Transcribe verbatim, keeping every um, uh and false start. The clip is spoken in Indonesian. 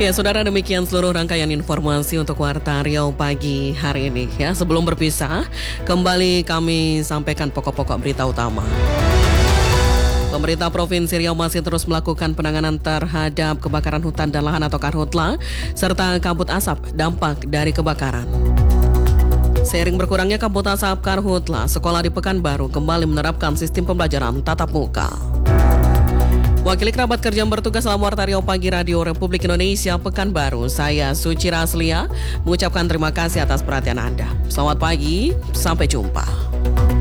Ya, saudara, demikian seluruh rangkaian informasi untuk Warta Riau pagi hari ini. Ya, sebelum berpisah, kembali kami sampaikan pokok-pokok berita utama. Pemerintah Provinsi Riau masih terus melakukan penanganan terhadap kebakaran hutan dan lahan atau karhutla, serta kabut asap dampak dari kebakaran. Seiring berkurangnya kabut asap karhutla, sekolah di Pekanbaru kembali menerapkan sistem pembelajaran tatap muka. Wakili kerabat kerja yang bertugas dalam Warta Riau Pagi Radio Republik Indonesia Pekanbaru, saya Suci Raslia, mengucapkan terima kasih atas perhatian Anda. Selamat pagi, sampai jumpa.